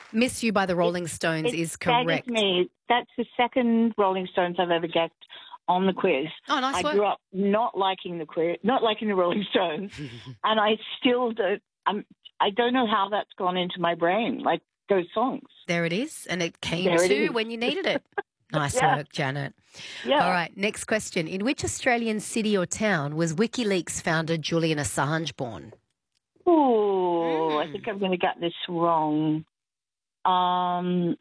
Miss You by the Rolling Stones is correct. That is me. That's the second Rolling Stones I've ever guessed on the quiz. Oh, nice I work. grew up not liking the quiz, not liking the Rolling Stones, and I still don't. I don't know how that's gone into my brain, like those songs. There it is, and it came There it to is. when you needed it. Nice Yeah. work, Janet. Yeah. All right, next question. In which Australian city or town was WikiLeaks founder Julian Assange born? Ooh, I think I'm going to get this wrong. I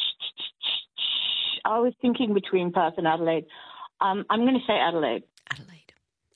was thinking between Perth and Adelaide. I'm going to say Adelaide. Adelaide.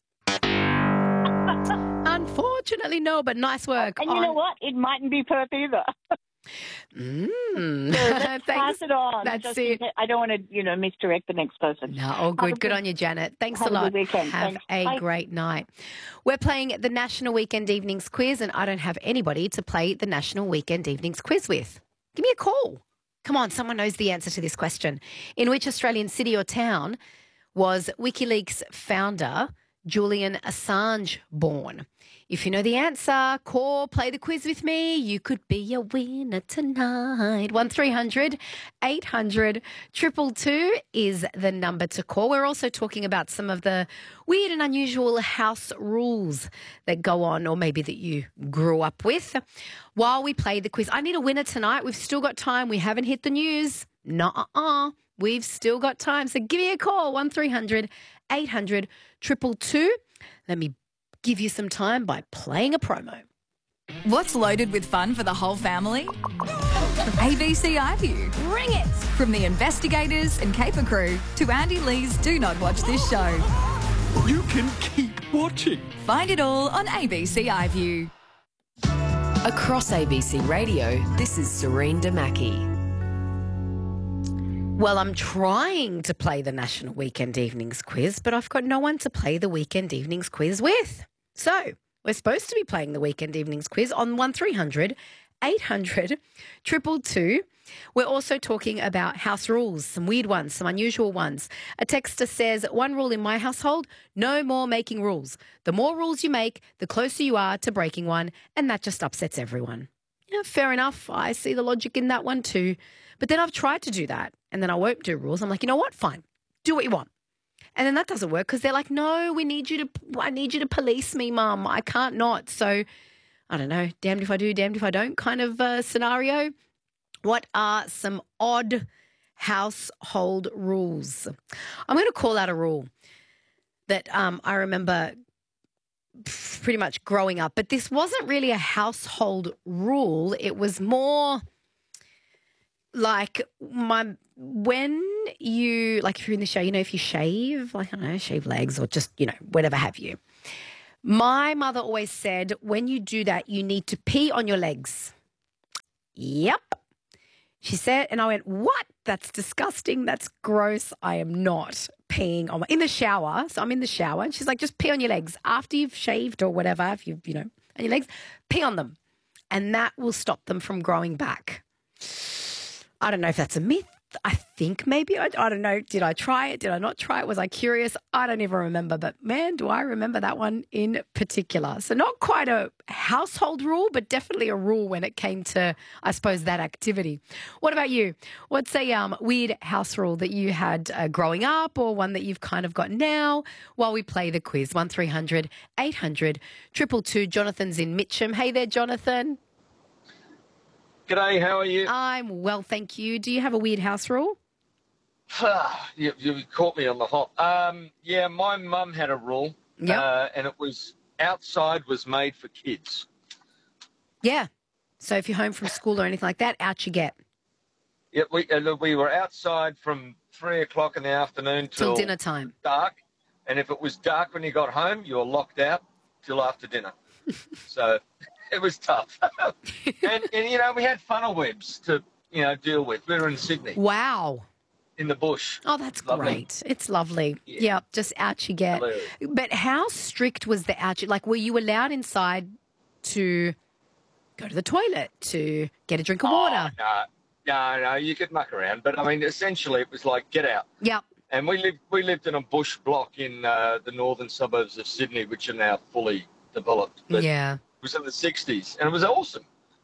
Unfortunately, no, but nice work. And you know what? It mightn't be Perth either. So let's pass it on. That's Just it. I don't want to, misdirect the next person. No, all good. Good on you, Janet. Thanks a have a lot. good weekend. Have Thanks. a Bye. great night. We're playing the National Weekend Evenings Quiz, and I don't have anybody to play the National Weekend Evenings Quiz with. Give me a call. Come on, someone knows the answer to this question. In which Australian city or town was WikiLeaks founder Julian Assange born? If you know the answer, call, play the quiz with me. You could be a winner tonight. 1300 800 222 is the number to call. We're also talking about some of the weird and unusual house rules that go on, or maybe that you grew up with, while we play the quiz. I need a winner tonight. We've still got time. We haven't hit the news. Nuh-uh. We've still got time. So give me a call, 1300 800 222. Let me give you some time by playing a promo. What's loaded with fun for the whole family? ABC iView. Bring it! From the investigators and caper crew to Andy Lee's Do Not Watch This Show. You can keep watching. Find it all on ABC iView. Across ABC Radio, this is Serene Damaki. Well, I'm trying to play the National Weekend Evenings Quiz, but I've got no one to play the Weekend Evenings Quiz with. So we're supposed to be playing the Weekend Evenings Quiz on 1300 800 222. We're also talking about house rules, some weird ones, some unusual ones. A texter says, one rule in my household, no more making rules. The more rules you make, the closer you are to breaking one, and that just upsets everyone. Yeah, fair enough. I see the logic in that one too. But then I've tried to do that, and then I won't do rules. I'm like, you know what? Fine. Do what you want. And then that doesn't work because they're like, no, I need you to police me, Mum. I can't not. So, I don't know, damned if I do, damned if I don't kind of scenario. What are some odd household rules? I'm going to call out a rule that I remember pretty much growing up. But this wasn't really a household rule. It was more like when you, like if you're in the show, if you shave, like, I don't know, shave legs or just, whatever have you. My mother always said, when you do that, you need to pee on your legs. Yep. She said, and I went, what? That's disgusting. That's gross. I am not peeing in the shower. So I'm in the shower. And she's like, just pee on your legs. After you've shaved or whatever, if you've, on your legs, pee on them. And that will stop them from growing back. I don't know if that's a myth. I think maybe, I don't know. Did I try it? Did I not try it? Was I curious? I don't even remember. But man, do I remember that one in particular. So not quite a household rule, but definitely a rule when it came to, I suppose, that activity. What about you? What's a weird house rule that you had growing up, or one that you've kind of got now, while we play the quiz? 1300 800 222. Jonathan's in Mitcham. Hey there, Jonathan. G'day, how are you? I'm well, thank you. Do you have a weird house rule? You caught me on the hop. Yeah, my mum had a rule, and it was outside was made for kids. Yeah. So if you're home from school or anything like that, out you get. Yeah, we were outside from 3 o'clock in the afternoon till dinner time. Dark, and if it was dark when you got home, you were locked out till after dinner. So it was tough. and we had funnel webs to, deal with. We were in Sydney. Wow. In the bush. Oh, that's great. It's lovely. Yeah, just out you get. Hilarious. But how strict was the out? Like, were you allowed inside to go to the toilet, to get a drink of water? No, you could muck around. But, I mean, essentially it was like, get out. Yep. And we lived in a bush block in the northern suburbs of Sydney, which are now fully developed. But yeah. It was in the 60s, and it was awesome.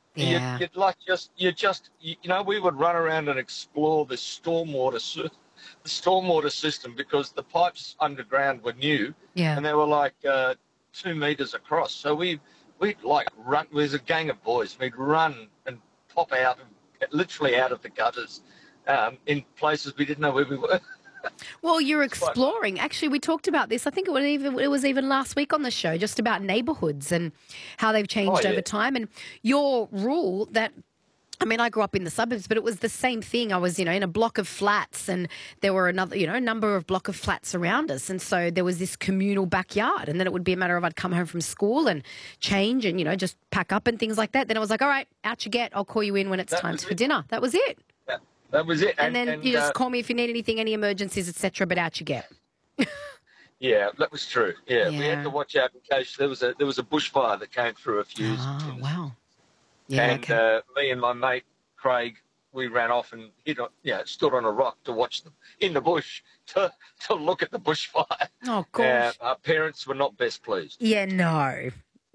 Yeah. We would run around and explore the stormwater system because the pipes underground were new and they were like 2 meters across. So we'd like run. There's a gang of boys. We'd run and pop out, literally out of the gutters, in places we didn't know where we were. Well, you're exploring. Actually, we talked about this. I think it was even last week on the show, just about neighbourhoods and how they've changed over time. And your rule that, I mean, I grew up in the suburbs, but it was the same thing. I was, in a block of flats, and there were a number of block of flats around us. And so there was this communal backyard. And then it would be a matter of I'd come home from school and change and, just pack up and things like that. Then I was like, all right, out you get. I'll call you in when it's time for dinner. That was it. That was it. And then you just call me if you need anything, any emergencies, etc. But out you get. Yeah, that was true. Yeah, we had to watch out in case there was a bushfire that came through a fuse. Oh, wow. Yeah, and me and my mate Craig, we ran off and stood on a rock to watch them in the bush to look at the bushfire. Oh, gosh. Our parents were not best pleased. Yeah, no.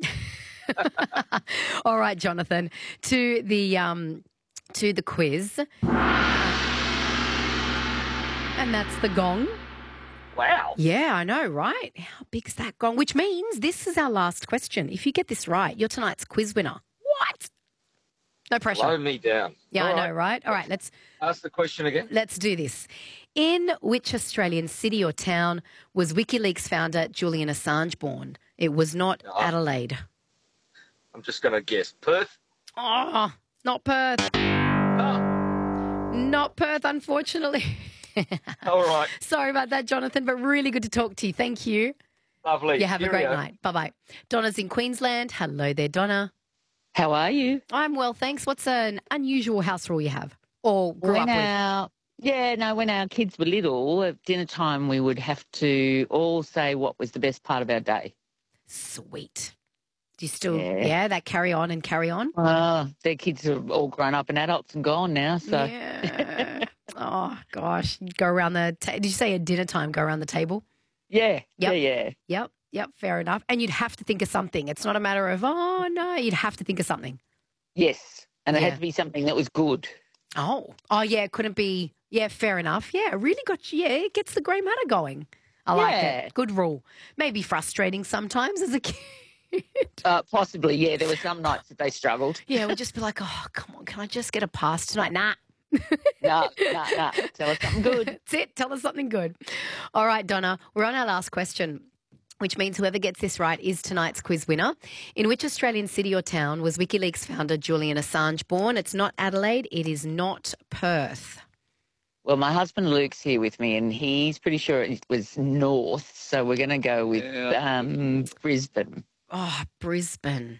All right, Jonathan, to the quiz. And that's the gong. Wow. Yeah, I know, right? How big's that gong? Which means this is our last question. If you get this right, you're tonight's quiz winner. What? No pressure. Slow me down. Yeah, I know, right? All right, let's ask the question again. Let's do this. In which Australian city or town was WikiLeaks founder Julian Assange born? It was not Adelaide. I'm just going to guess. Perth? Oh, not Perth. Not Perth, unfortunately. All right. Sorry about that, Jonathan, but really good to talk to you. Thank you. Lovely. You have a great night. Bye-bye. Donna's in Queensland. Hello there, Donna. How are you? I'm well, thanks. What's an unusual house rule you have or grew up with? When our kids were little, at dinner time we would have to all say what was the best part of our day. Sweet. Do you still, that carry on and carry on? Their kids are all grown up and adults and gone now, so. Yeah. Oh, gosh. You go around did you say at dinner time, go around the table? Yeah. Yep. Yep, fair enough. And you'd have to think of something. It's not a matter of, oh, no, you'd have to think of something. Yes, and it had to be something that was good. Oh, yeah, it couldn't be, fair enough. Yeah, really got you. Yeah, it gets the grey matter going. I like it. Good rule. Maybe frustrating sometimes as a kid. Possibly, yeah. There were some nights that they struggled. Yeah, we'd just be like, oh, come on, can I just get a pass tonight? Nah. No. Tell us something good. That's it. Tell us something good. All right, Donna, we're on our last question, which means whoever gets this right is tonight's quiz winner. In which Australian city or town was WikiLeaks founder Julian Assange born? It's not Adelaide. It is not Perth. Well, my husband Luke's here with me, and he's pretty sure it was north, so we're going to go with Brisbane. Oh, Brisbane.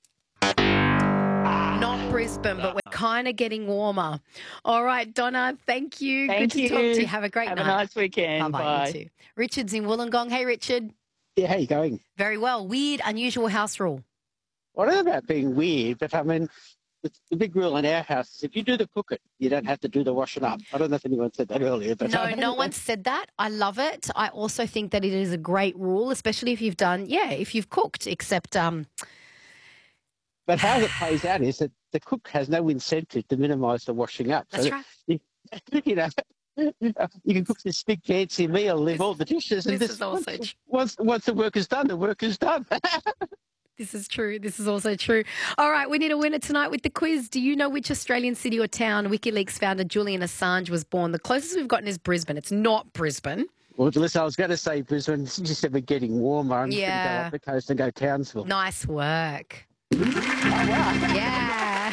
Not Brisbane, but we're kind of getting warmer. All right, Donna, thank you. Good to talk to you. Have a great night. Have a nice weekend. Bye-bye. Bye. You too. Richard's in Wollongong. Hey, Richard. Yeah, how you going? Very well. Weird, unusual house rule. Well, I don't know about being weird, but I mean, the big rule in our house is if you do the cooking, you don't have to do the washing up. I don't know if anyone said that earlier. But No one said that. I love it. I also think that it is a great rule, especially if you've if you've cooked, except... But how it plays out is that the cook has no incentive to minimise the washing up. That's right. You can cook this big fancy meal, leave all the dishes. This is also once the work is done, the work is done. This is true. This is also true. All right, we need a winner tonight with the quiz. Do you know which Australian city or town WikiLeaks founder Julian Assange was born? The closest we've gotten is Brisbane. It's not Brisbane. Well, listen, I was going to say Brisbane. You said we're getting warmer. I'm going to go up the coast and go Townsville. Nice work. Oh, wow. Yeah.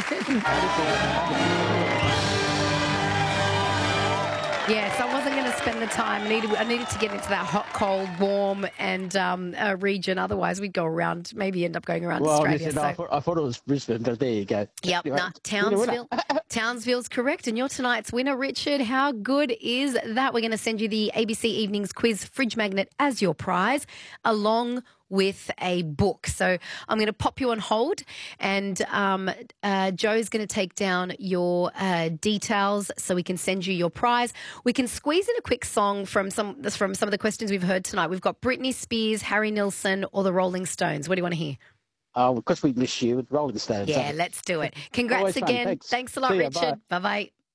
Yes, I wasn't going to spend the time. I needed to get into that hot, cold, warm and region. Otherwise, we'd go around, maybe end up going around Australia. Listen, I thought it was Brisbane, but there you go. Yep, Anyway, Townsville. Townsville's correct. And you're tonight's winner, Richard. How good is that? We're going to send you the ABC Evenings Quiz Fridge Magnet as your prize, along with a book. So I'm going to pop you on hold, and Joe's going to take down your details so we can send you your prize. We can squeeze in a quick song from some of the questions we've heard tonight. We've got Britney Spears, Harry Nilsson, or the Rolling Stones. What do you want to hear? Because we miss you with Rolling Stones. Yeah, let's do it. Congrats Always fun. again. Thanks. Thanks a lot, See ya, Richard. Bye-bye.